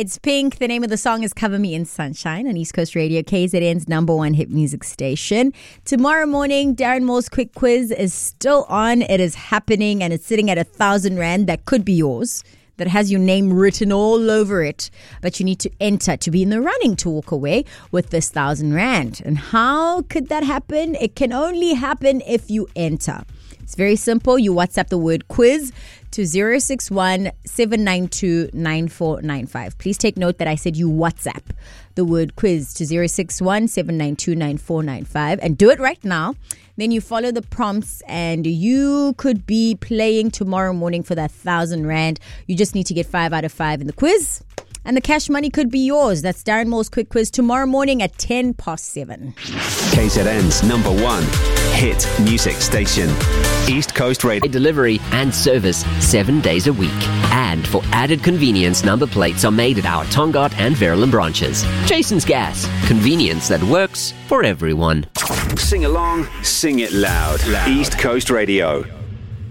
It's Pink. The name of the song is Cover Me in Sunshine on East Coast Radio, KZN's #1 hit music station. Tomorrow morning, Darren Moore's Quick Quiz is still on. It is happening and it's sitting at 1,000 Rand. That could be yours. That has your name written all over it. But you need to enter to be in the running to walk away with this 1,000 Rand. And how could that happen? It can only happen if you enter. It's very simple. You WhatsApp the word quiz to 061 792 9495. Please take note that I said you WhatsApp the word quiz to 061 792 9495 and do it right now. Then you follow the prompts and you could be playing tomorrow morning for that 1,000 Rand. You just need to get 5 out of 5 in the quiz. And the cash money could be yours. That's Darren Moore's Quick Quiz tomorrow morning at 7:10. KZN's #1 hit music station. East Coast Radio. Delivery and service 7 days a week. And for added convenience, number plates are made at our Tongaat and Verulam branches. Jason's Gas. Convenience that works for everyone. Sing along, sing it loud. East Coast Radio.